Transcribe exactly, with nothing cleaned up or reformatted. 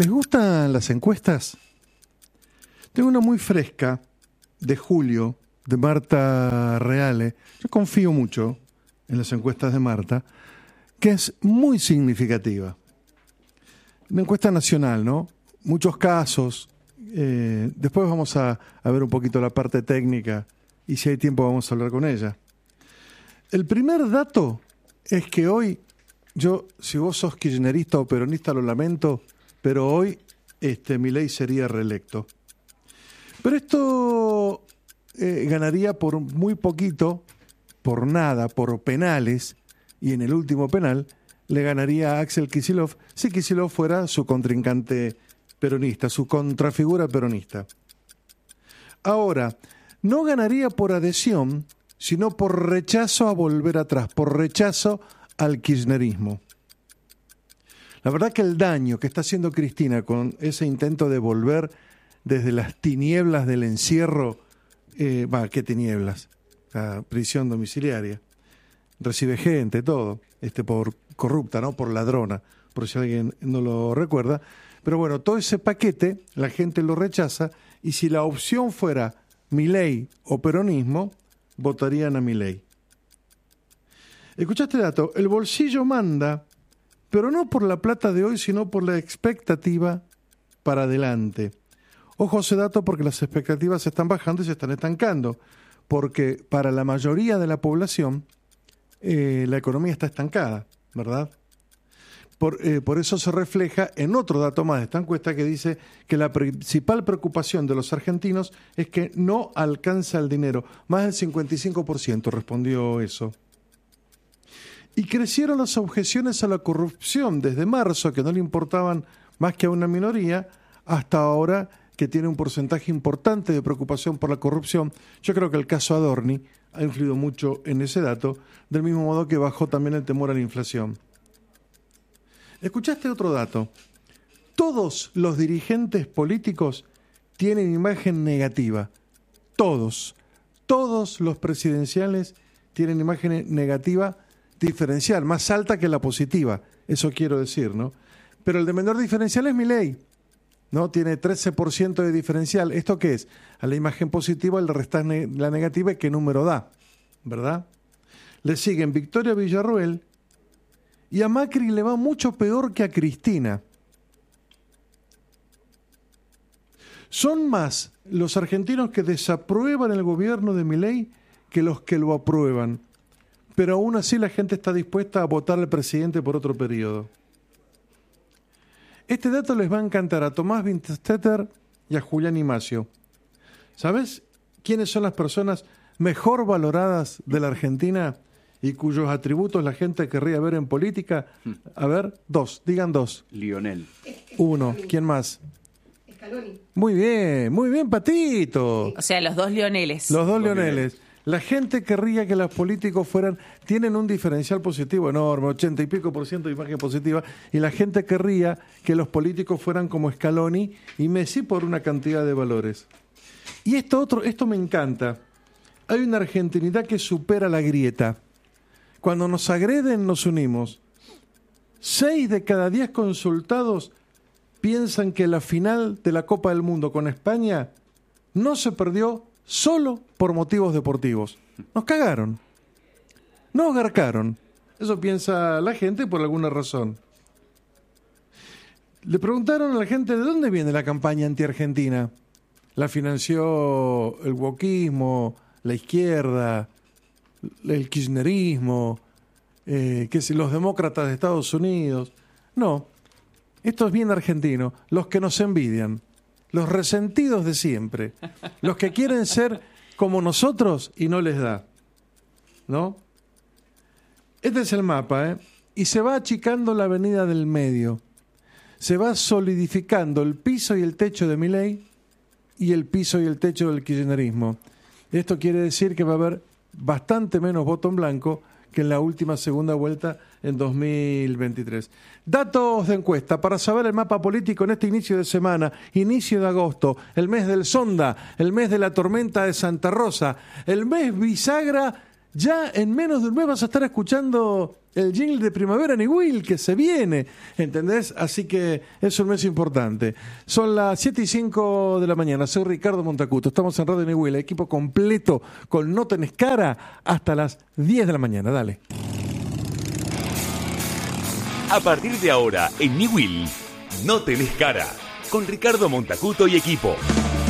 ¿Les gustan las encuestas? Tengo una muy fresca de julio de Marta Reale. Yo confío mucho en las encuestas de Marta, que es muy significativa. Una encuesta nacional, ¿no? Muchos casos. Eh, después vamos a, a ver un poquito la parte técnica y si hay tiempo vamos a hablar con ella. El primer dato es que hoy, yo, si vos sos kirchnerista o peronista, lo lamento, pero hoy este, Milei sería reelecto. Pero esto eh, ganaría por muy poquito, por nada, por penales, y en el último penal le ganaría a Axel Kicillof si Kicillof fuera su contrincante peronista, su contrafigura peronista. Ahora, no ganaría por adhesión, sino por rechazo a volver atrás, por rechazo al kirchnerismo. La verdad que el daño que está haciendo Cristina con ese intento de volver desde las tinieblas del encierro, eh, va, ¿qué tinieblas? La prisión domiciliaria. Recibe gente, todo, este por corrupta, ¿no? Por ladrona, por si alguien no lo recuerda. Pero bueno, todo ese paquete, la gente lo rechaza, y si la opción fuera Milei o peronismo, votarían a Milei. Escuchaste dato, el bolsillo manda, pero no por la plata de hoy, sino por la expectativa para adelante. Ojo a ese dato porque las expectativas se están bajando y se están estancando, porque para la mayoría de la población eh, la economía está estancada, ¿verdad? Por, eh, por eso se refleja en otro dato más de esta encuesta que dice que la principal preocupación de los argentinos es que no alcanza el dinero. Más del cincuenta y cinco por ciento respondió eso. Y crecieron las objeciones a la corrupción desde marzo, que no le importaban más que a una minoría, hasta ahora que tiene un porcentaje importante de preocupación por la corrupción. Yo creo que el caso Adorni ha influido mucho en ese dato, del mismo modo que bajó también el temor a la inflación. ¿Escuchaste otro dato? Todos los dirigentes políticos tienen imagen negativa. Todos. Todos los presidenciales tienen imagen negativa diferencial, más alta que la positiva. Eso quiero decir, ¿no? Pero el de menor diferencial es Milei, ¿no? Tiene trece por ciento de diferencial. ¿Esto qué es? A la imagen positiva le restas ne- la negativa y qué número da, ¿verdad? Le siguen Victoria Villarruel, y a Macri le va mucho peor que a Cristina. Son más los argentinos que desaprueban el gobierno de Milei que los que lo aprueban. Pero aún así la gente está dispuesta a votar al presidente por otro periodo. Este dato les va a encantar a Tomás Winterstetter y a Julián Imacio. ¿Sabes quiénes son las personas mejor valoradas de la Argentina y cuyos atributos la gente querría ver en política? A ver, dos, digan dos. Lionel. Uno, ¿quién más? Scaloni. Muy bien, muy bien, Patito. O sea, los dos Lioneles. Los dos Leoneles. La gente querría que los políticos fueran, tienen un diferencial positivo enorme, ochenta y pico por ciento de imagen positiva, y la gente querría que los políticos fueran como Scaloni y Messi por una cantidad de valores. Y esto otro, esto me encanta. Hay una argentinidad que supera la grieta. Cuando nos agreden, nos unimos. Seis de cada diez consultados piensan que la final de la Copa del Mundo con España no se perdió solo por motivos deportivos. Nos cagaron. Nos garcaron. Eso piensa la gente por alguna razón. Le preguntaron a la gente de dónde viene la campaña anti-argentina. La financió el wokismo, la izquierda, el kirchnerismo, eh, que si los demócratas de Estados Unidos. No, esto es bien argentino. Los que nos envidian. Los resentidos de siempre, los que quieren ser como nosotros y no les da, ¿no? Este es el mapa, ¿eh? Y se va achicando la avenida del medio, se va solidificando el piso y el techo de Milei y el piso y el techo del kirchnerismo. Esto quiere decir que va a haber bastante menos voto en blanco que en la última segunda vuelta en dos mil veintitrés. Datos de encuesta para saber el mapa político en este inicio de semana, inicio de agosto, el mes del Sonda, el mes de la tormenta de Santa Rosa, el mes bisagra ya en menos de un mes vas a estar escuchando el jingle de Primavera Niwil que se viene, ¿entendés? Así que es un mes importante. Son las siete y cinco de la mañana, soy Ricardo Montacuto, estamos en Radio Niwil, equipo completo con No Tenés Cara hasta las diez de la mañana, dale. A partir de ahora, en Niwil, No Tenés Cara, con Ricardo Montacuto y equipo.